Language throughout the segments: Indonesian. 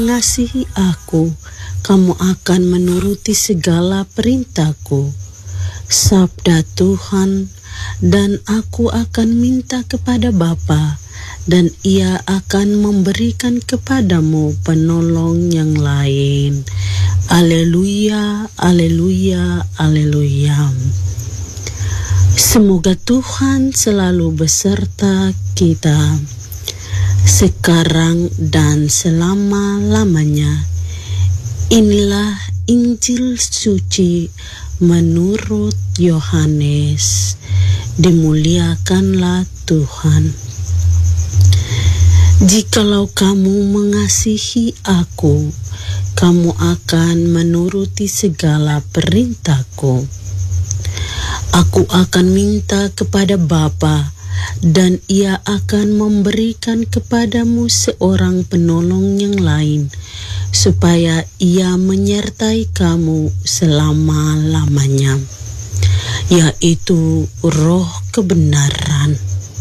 mengasihi aku, kamu akan menuruti segala perintahku. Sabda Tuhan, dan aku akan minta kepada Bapa, dan Ia akan memberikan kepadamu penolong yang lain. Haleluya, haleluya, haleluya. Semoga Tuhan selalu beserta kita, sekarang dan selama-lamanya. Inilah Injil suci menurut Yohanes. Dimuliakanlah Tuhan. Jikalau kamu mengasihi aku, kamu akan menuruti segala perintahku. Aku akan minta kepada Bapa, dan Ia akan memberikan kepadamu seorang penolong yang lain, supaya Ia menyertai kamu selama-lamanya, yaitu Roh kebenaran.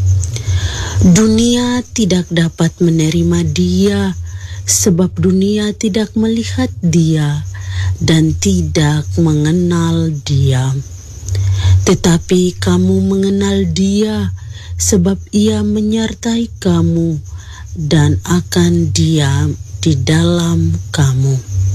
Dunia tidak dapat menerima Dia, sebab dunia tidak melihat Dia dan tidak mengenal Dia. Tetapi kamu mengenal Dia, sebab Ia menyertai kamu dan akan diam di dalam kamu.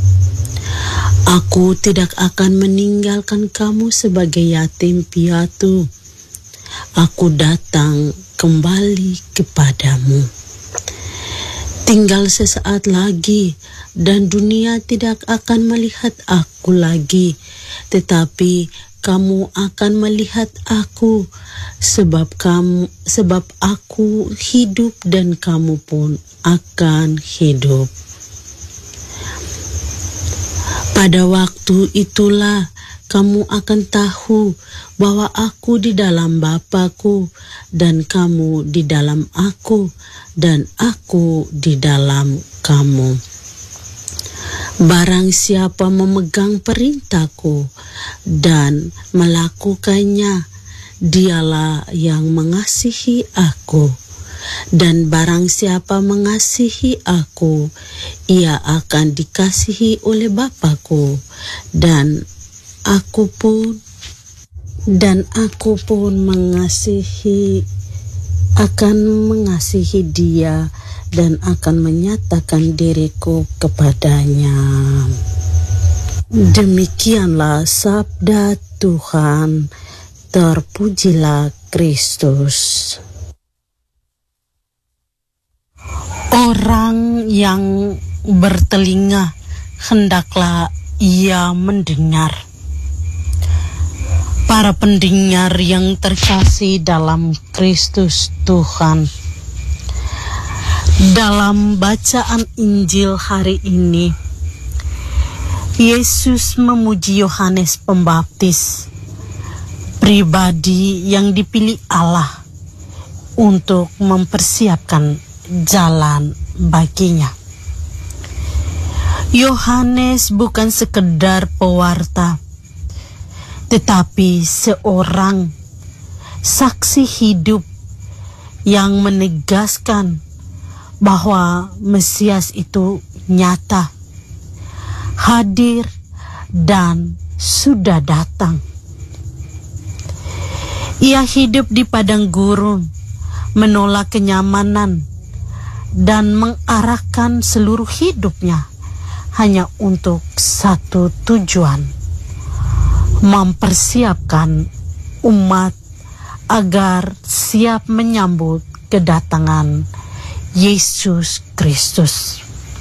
Aku tidak akan meninggalkan kamu sebagai yatim piatu. Aku datang kembali kepadamu. Tinggal sesaat lagi, dan dunia tidak akan melihat aku lagi, tetapi kamu akan melihat aku, sebab aku hidup dan kamu pun akan hidup. Pada waktu itulah kamu akan tahu bahwa aku di dalam Bapa-Ku, dan kamu di dalam aku, dan aku di dalam kamu. Barang siapa memegang perintahku dan melakukannya, dialah yang mengasihi aku. Dan barang siapa mengasihi aku, ia akan dikasihi oleh Bapa-Ku, dan aku pun akan mengasihi dia, dan akan menyatakan diriku kepadanya. Demikianlah sabda Tuhan. Terpujilah Kristus. Orang yang bertelinga, hendaklah ia mendengar. Para pendengar yang terkasih dalam Kristus Tuhan, dalam bacaan Injil hari ini, Yesus memuji Yohanes Pembaptis, pribadi yang dipilih Allah untuk mempersiapkan jalan baginya. Yohanes bukan sekedar pewarta, tetapi seorang saksi hidup yang menegaskan bahwa Mesias itu nyata, hadir, dan sudah datang. Ia hidup di padang gurun, menolak kenyamanan, dan mengarahkan seluruh hidupnya hanya untuk satu tujuan: mempersiapkan umat agar siap menyambut kedatangan Yesus Kristus.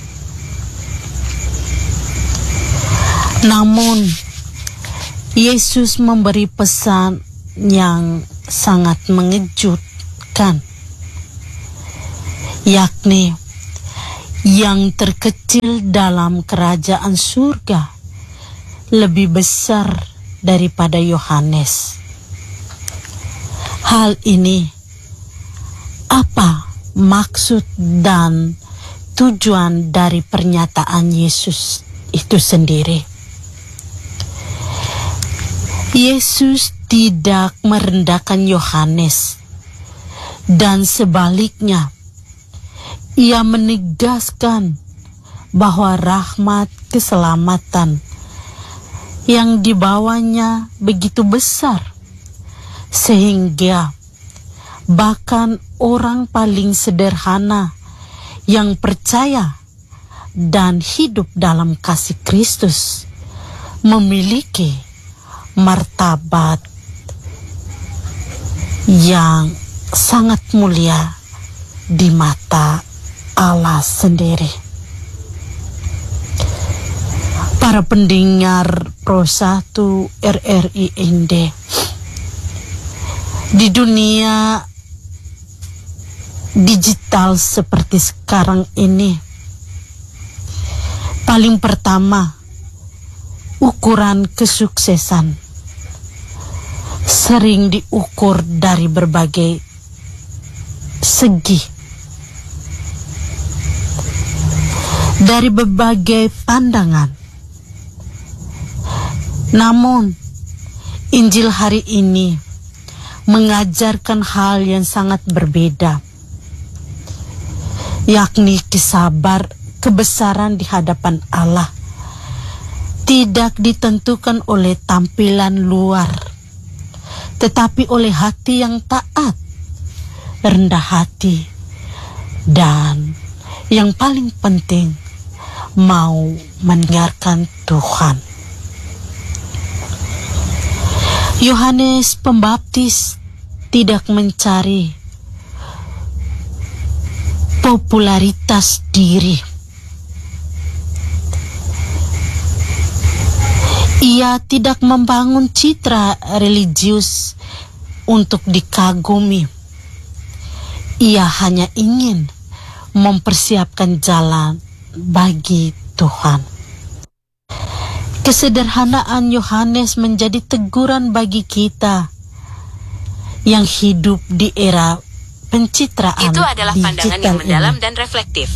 Namun, Yesus memberi pesan yang sangat mengejutkan, yakni yang terkecil dalam kerajaan surga lebih besar daripada Yohanes. Hal ini, apa maksud dan tujuan dari pernyataan Yesus itu sendiri? Yesus tidak merendahkan Yohanes, dan sebaliknya, Ia menegaskan bahwa rahmat keselamatan yang dibawanya begitu besar, sehingga bahkan orang paling sederhana yang percaya dan hidup dalam kasih Kristus memiliki martabat yang sangat mulia di mata Allah sendiri. Para pendengar Pro 1 RRI ND, di dunia digital seperti sekarang ini, paling pertama, ukuran kesuksesan sering diukur dari berbagai segi, dari berbagai pandangan. Namun, Injil hari ini mengajarkan hal yang sangat berbeda, yakni kebesaran di hadapan Allah tidak ditentukan oleh tampilan luar, tetapi oleh hati yang taat, rendah hati, dan yang paling penting, mau mendengarkan Tuhan. Yohanes Pembaptis tidak mencari popularitas diri. Ia tidak membangun citra religius untuk dikagumi. Ia hanya ingin mempersiapkan jalan bagi Tuhan. Kesederhanaan Yohanes menjadi teguran bagi kita yang hidup di era pencitraan itu adalah pandangan yang mendalam dan reflektif.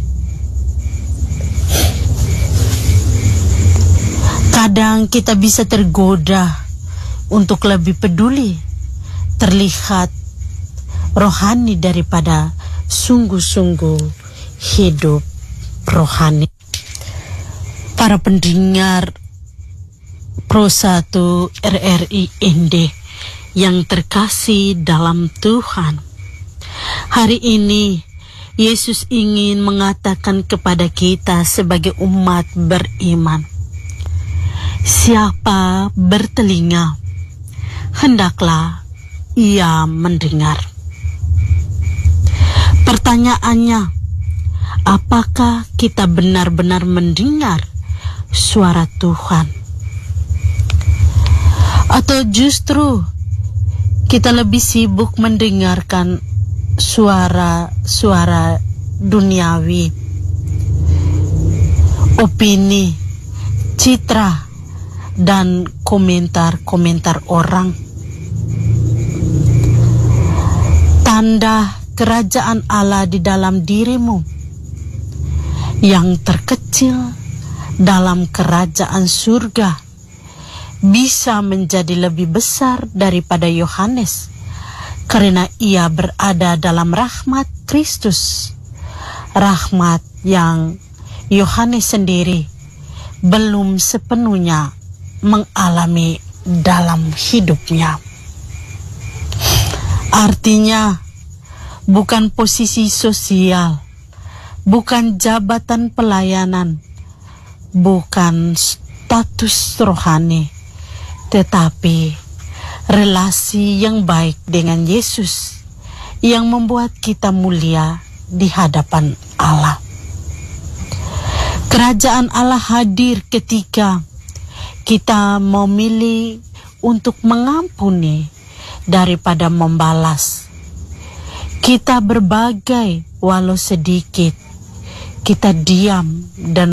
Kadang kita bisa tergoda untuk lebih peduli, terlihat rohani daripada sungguh-sungguh hidup rohani. Para pendengar Pro 1 RRI ND yang terkasih dalam Tuhan, hari ini Yesus ingin mengatakan kepada kita sebagai umat beriman, siapa bertelinga, hendaklah ia mendengar. Pertanyaannya, apakah kita benar-benar mendengar suara Tuhan? Atau justru kita lebih sibuk mendengarkan suara-suara duniawi, opini, citra, dan komentar-komentar orang? Tanda kerajaan Allah di dalam dirimu, yang terkecil dalam kerajaan surga, bisa menjadi lebih besar daripada Yohanes, karena ia berada dalam rahmat Kristus, rahmat yang Yohanes sendiri belum sepenuhnya mengalami dalam hidupnya. Artinya, bukan posisi sosial, bukan jabatan pelayanan, bukan status rohani, tetapi relasi yang baik dengan Yesus yang membuat kita mulia di hadapan Allah. Kerajaan Allah hadir ketika kita memilih untuk mengampuni daripada membalas. Kita berbagai walau sedikit, kita diam dan